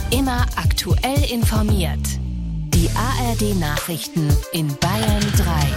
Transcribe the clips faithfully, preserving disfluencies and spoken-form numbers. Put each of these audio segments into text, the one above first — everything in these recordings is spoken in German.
Immer aktuell informiert. Die A R D-Nachrichten in Bayern drei.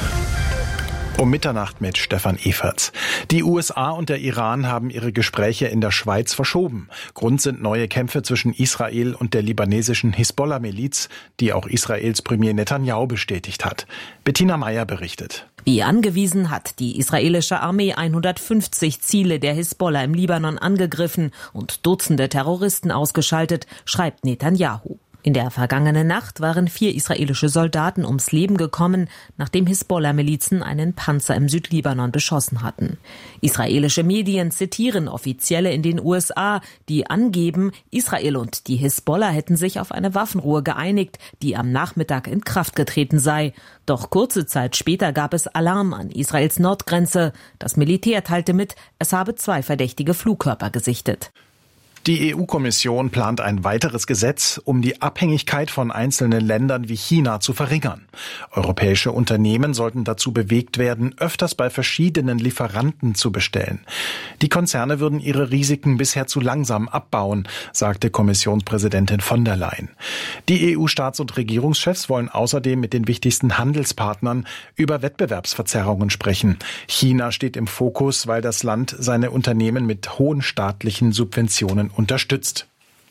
Um Mitternacht mit Stefan Eferts. Die U S A und der Iran haben ihre Gespräche in der Schweiz verschoben. Grund sind neue Kämpfe zwischen Israel und der libanesischen Hisbollah-Miliz, die auch Israels Premier Netanyahu bestätigt hat. Bettina Meyer berichtet. Wie angewiesen hat die israelische Armee hundertfünfzig Ziele der Hisbollah im Libanon angegriffen und Dutzende Terroristen ausgeschaltet, schreibt Netanyahu. In der vergangenen Nacht waren vier israelische Soldaten ums Leben gekommen, nachdem Hisbollah-Milizen einen Panzer im Südlibanon beschossen hatten. Israelische Medien zitieren Offizielle in den U S A, die angeben, Israel und die Hisbollah hätten sich auf eine Waffenruhe geeinigt, die am Nachmittag in Kraft getreten sei. Doch kurze Zeit später gab es Alarm an Israels Nordgrenze. Das Militär teilte mit, es habe zwei verdächtige Flugkörper gesichtet. Die E U-Kommission plant ein weiteres Gesetz, um die Abhängigkeit von einzelnen Ländern wie China zu verringern. Europäische Unternehmen sollten dazu bewegt werden, öfters bei verschiedenen Lieferanten zu bestellen. Die Konzerne würden ihre Risiken bisher zu langsam abbauen, sagte Kommissionspräsidentin von der Leyen. Die E U-Staats- und Regierungschefs wollen außerdem mit den wichtigsten Handelspartnern über Wettbewerbsverzerrungen sprechen. China steht im Fokus, weil das Land seine Unternehmen mit hohen staatlichen Subventionen unterstützt.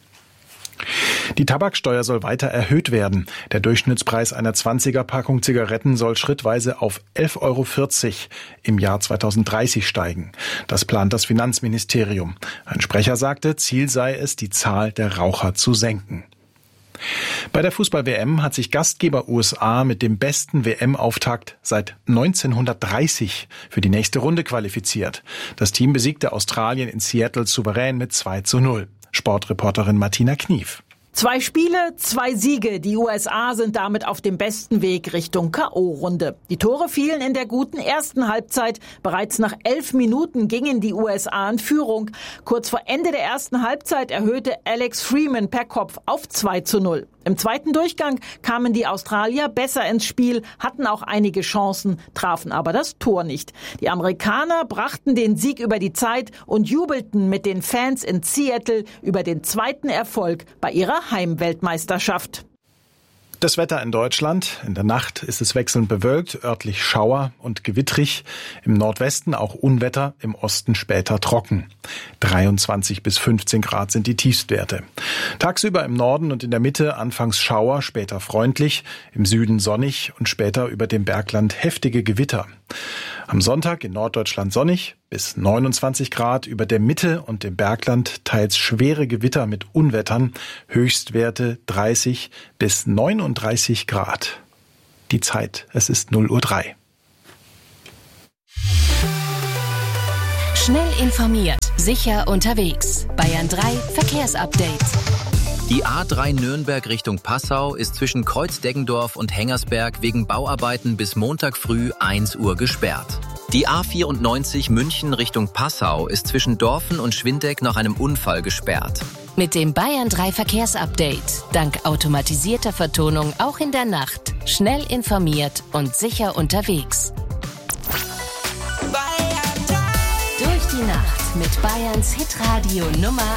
Die Tabaksteuer soll weiter erhöht werden. Der Durchschnittspreis einer zwanziger-Packung Zigaretten soll schrittweise auf elf Euro vierzig im Jahr zweitausenddreißig steigen. Das plant das Finanzministerium. Ein Sprecher sagte, Ziel sei es, die Zahl der Raucher zu senken. Bei der Fußball-W M hat sich Gastgeber U S A mit dem besten W M-Auftakt seit neunzehnhundertdreißig für die nächste Runde qualifiziert. Das Team besiegte Australien in Seattle souverän mit zwei zu null. Sportreporterin Martina Knief. Zwei Spiele, zwei Siege. Die U S A sind damit auf dem besten Weg Richtung K O-Runde. Die Tore fielen in der guten ersten Halbzeit. Bereits nach elf Minuten gingen die U S A in Führung. Kurz vor Ende der ersten Halbzeit erhöhte Alex Freeman per Kopf auf zwei zu null. Im zweiten Durchgang kamen die Australier besser ins Spiel, hatten auch einige Chancen, trafen aber das Tor nicht. Die Amerikaner brachten den Sieg über die Zeit und jubelten mit den Fans in Seattle über den zweiten Erfolg bei ihrer Heimweltmeisterschaft. Das Wetter in Deutschland. In der Nacht ist es wechselnd bewölkt, örtlich Schauer und gewittrig. Im Nordwesten auch Unwetter, im Osten später trocken. dreiundzwanzig bis fünfzehn Grad sind die Tiefstwerte. Tagsüber im Norden und in der Mitte anfangs Schauer, später freundlich, im Süden sonnig und später über dem Bergland heftige Gewitter. Am Sonntag in Norddeutschland sonnig bis neunundzwanzig Grad, über der Mitte und dem Bergland teils schwere Gewitter mit Unwettern, Höchstwerte dreißig bis neununddreißig Grad. Die Zeit, es ist null Uhr drei. Schnell informiert, sicher unterwegs. Bayern drei Verkehrsupdate. Die A drei Nürnberg Richtung Passau ist zwischen Kreuzdeggendorf und Hengersberg wegen Bauarbeiten bis Montag früh eins Uhr gesperrt. Die A vierundneunzig München Richtung Passau ist zwischen Dorfen und Schwindeck nach einem Unfall gesperrt. Mit dem Bayern drei Verkehrsupdate. Dank automatisierter Vertonung auch in der Nacht. Schnell informiert und sicher unterwegs. Durch die Nacht mit Bayerns Hitradio Nummer